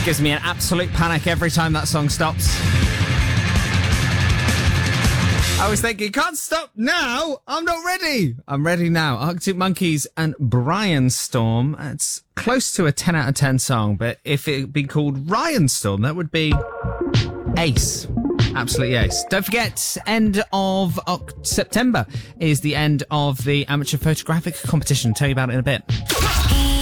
Gives me an absolute panic every time that song stops. I was thinking, can't stop now. I'm not ready. I'm ready now. Arctic Monkeys and Brian Storm. It's close to a 10 out of 10 song, but if it had been called Ryan Storm, that would be ace. Absolutely ace. Don't forget, end of September is the end of the amateur photographic competition. Tell you about it in a bit.